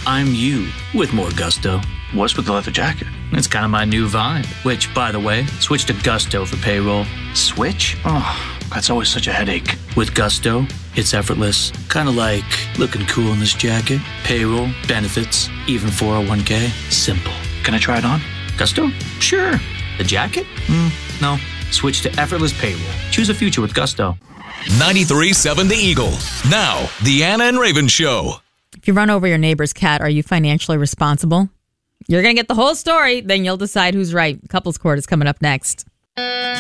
I'm you with more gusto. What's with the leather jacket? It's kind of my new vibe, which, by the way, switch to Gusto for payroll. Switch? Oh, that's always such a headache. With Gusto, it's effortless. Kind of like looking cool in this jacket. Payroll, benefits, even 401k. Simple. Can I try it on? Gusto? Sure. The jacket? No. Switch to effortless payroll. Choose a future with Gusto. 93.7 The Eagle. Now, the Anna and Raven Show. If you run over your neighbor's cat, are you financially responsible? You're going to get the whole story, then you'll decide who's right. Couples Court is coming up next.